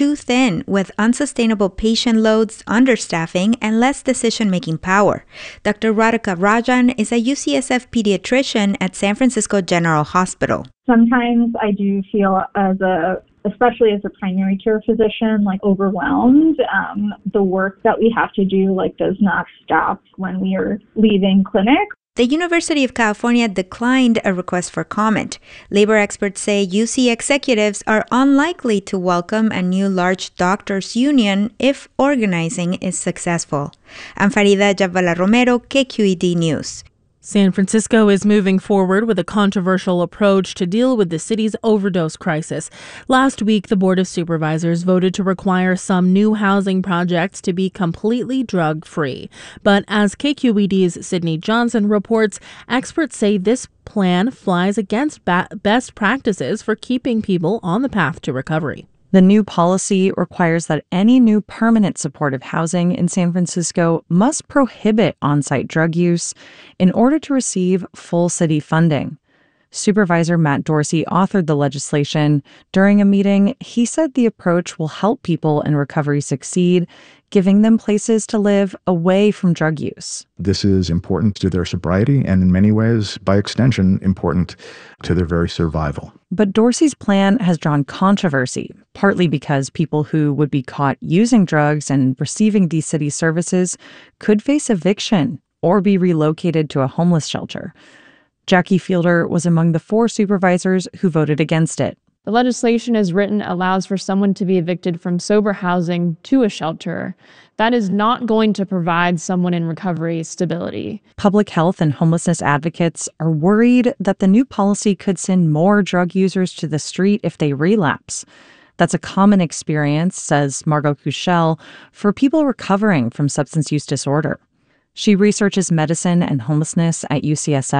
too thin, with unsustainable patient loads, understaffing, and less decision-making power. Dr. Radhika Rajan is a UCSF pediatrician at San Francisco General Hospital. Sometimes I do feel especially as a primary care physician, overwhelmed. The work that we have to do, does not stop when we are leaving clinic. The University of California declined a request for comment. Labor experts say UC executives are unlikely to welcome a new large doctors' union if organizing is successful. I'm Farida Jabvala Romero, KQED News. San Francisco is moving forward with a controversial approach to deal with the city's overdose crisis. Last week, the Board of Supervisors voted to require some new housing projects to be completely drug-free. But as KQED's Sydney Johnson reports, experts say this plan flies against best practices for keeping people on the path to recovery. The new policy requires that any new permanent supportive housing in San Francisco must prohibit on-site drug use in order to receive full city funding. Supervisor Matt Dorsey authored the legislation. During a meeting, he said the approach will help people in recovery succeed, giving them places to live away from drug use. This is important to their sobriety and in many ways, by extension, important to their very survival. But Dorsey's plan has drawn controversy, partly because people who would be caught using drugs and receiving these city services could face eviction or be relocated to a homeless shelter. Jackie Fielder was among the 4 supervisors who voted against it. The legislation as written allows for someone to be evicted from sober housing to a shelter. That is not going to provide someone in recovery stability. Public health and homelessness advocates are worried that the new policy could send more drug users to the street if they relapse. That's a common experience, says Margot Kuchel, for people recovering from substance use disorder. She researches medicine and homelessness at UCSF.